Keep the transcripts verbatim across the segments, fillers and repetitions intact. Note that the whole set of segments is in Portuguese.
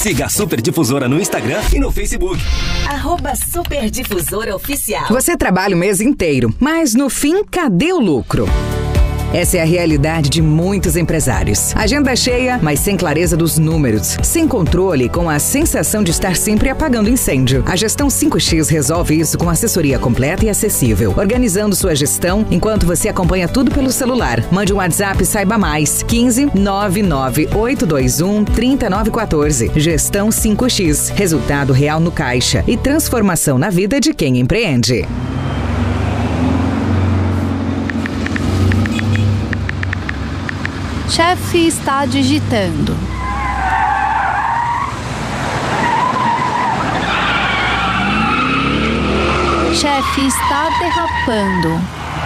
Siga a Super Difusora no Instagram e no Facebook. Arroba Super Difusora Oficial. Você trabalha o mês inteiro, mas no fim, cadê o lucro? Essa é a realidade de muitos empresários. Agenda cheia, mas sem clareza dos números. Sem controle, com a sensação de estar sempre apagando incêndio. A Gestão cinco X resolve isso com assessoria completa e acessível. Organizando sua gestão, enquanto você acompanha tudo pelo celular. Mande um WhatsApp e saiba mais. quinze nove nove oito dois um três nove um quatro. Gestão cinco X. Resultado real no caixa e transformação na vida de quem empreende. Chefe está digitando. Chefe está derrapando.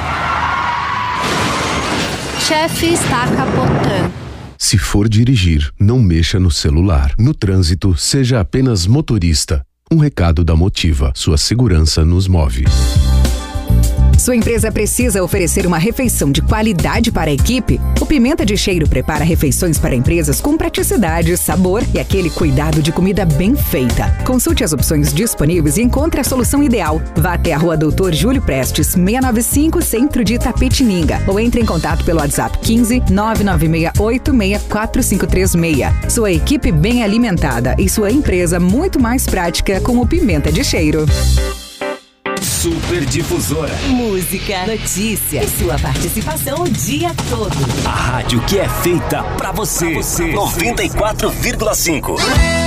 Chefe está capotando. Se for dirigir, não mexa no celular. No trânsito, seja apenas motorista. Um recado da Motiva. Sua segurança nos move. Sua empresa precisa oferecer uma refeição de qualidade para a equipe? O Pimenta de Cheiro prepara refeições para empresas com praticidade, sabor e aquele cuidado de comida bem feita. Consulte as opções disponíveis e encontre a solução ideal. Vá até a Rua Doutor Júlio Prestes, seiscentos e noventa e cinco, Centro de Itapetininga, ou entre em contato pelo WhatsApp quinze nove nove seis oito seis quatro cinco três seis. Sua equipe bem alimentada e sua empresa muito mais prática com o Pimenta de Cheiro. Super Difusora. Música, notícia e sua participação o dia todo. A rádio que é feita pra você. Pra você. noventa e quatro vírgula cinco.